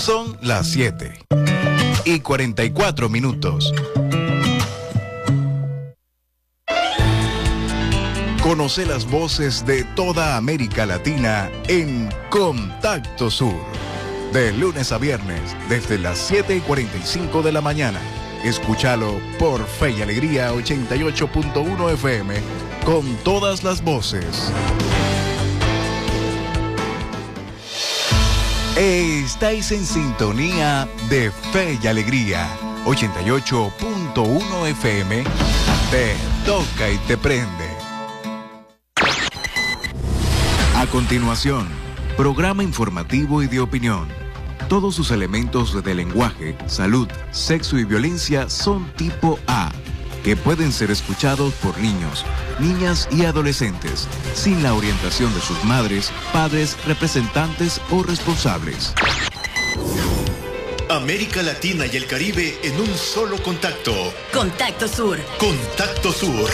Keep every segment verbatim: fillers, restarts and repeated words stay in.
Son las siete y cuarenta y cuatro minutos. Conoce las voces de toda América Latina en Contacto Sur. De lunes a viernes, desde las siete y cuarenta y cinco de la mañana. Escúchalo por Fe y Alegría ochenta y ocho punto uno F M, con todas las voces. Estáis en sintonía de Fe y Alegría ochenta y ocho punto uno F M. Te toca y te prende. A continuación, programa informativo y de opinión. Todos sus elementos de lenguaje, salud, sexo y violencia son tipo A, que pueden ser escuchados por niños, niñas y adolescentes, sin la orientación de sus madres, padres, representantes o responsables. América Latina y el Caribe en un solo contacto. Contacto Sur. Contacto Sur.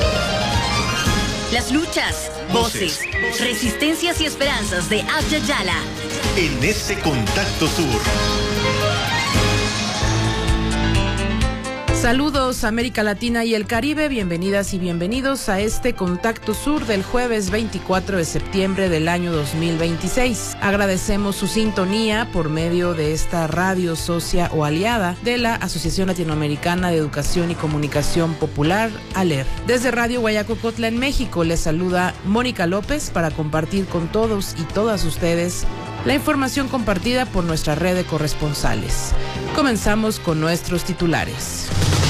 Las luchas, voces, voces, resistencias y esperanzas de Abya Yala. En ese Contacto Sur. Saludos América Latina y el Caribe, bienvenidas y bienvenidos a este Contacto Sur del jueves veinticuatro de septiembre del año dos mil veintiséis. Agradecemos su sintonía por medio de esta radio socia o aliada de la Asociación Latinoamericana de Educación y Comunicación Popular, ALER. Desde Radio Guayacocotla en México les saluda Mónica López para compartir con todos y todas ustedes la información compartida por nuestra red de corresponsales. Comenzamos con nuestros titulares.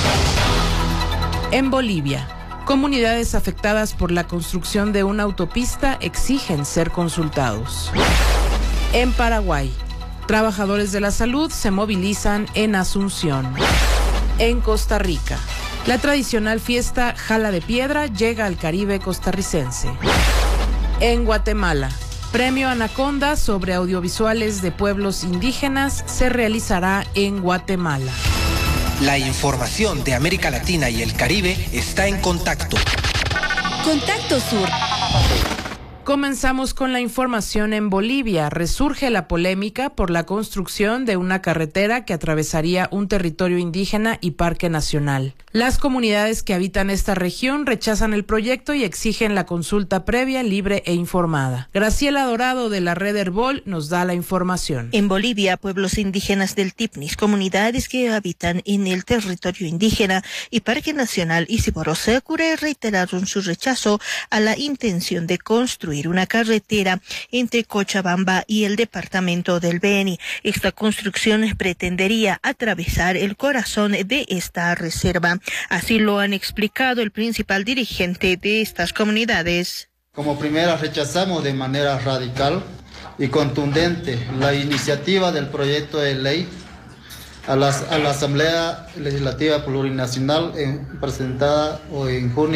En Bolivia, comunidades afectadas por la construcción de una autopista exigen ser consultados. En Paraguay, trabajadores de la salud se movilizan en Asunción. En Costa Rica, la tradicional fiesta Jala de Piedra llega al Caribe costarricense. En Guatemala, Premio Anaconda sobre audiovisuales de pueblos indígenas se realizará en Guatemala. La información de América Latina y el Caribe está en Contacto. Contacto Sur. Comenzamos con la información en Bolivia. Resurge la polémica por la construcción de una carretera que atravesaría un territorio indígena y parque nacional. Las comunidades que habitan esta región rechazan el proyecto y exigen la consulta previa, libre e informada. Graciela Dorado de la Red Herbol nos da la información. En Bolivia, pueblos indígenas del Tipnis, comunidades que habitan en el territorio indígena y Parque Nacional Isiboró-Secure reiteraron su rechazo a la intención de construir una carretera entre Cochabamba y el departamento del Beni. Esta construcción pretendería atravesar el corazón de esta reserva. Así lo han explicado el principal dirigente de estas comunidades. Como primera, rechazamos de manera radical y contundente la iniciativa del proyecto de ley a la, a la Asamblea Legislativa Plurinacional en, presentada en junio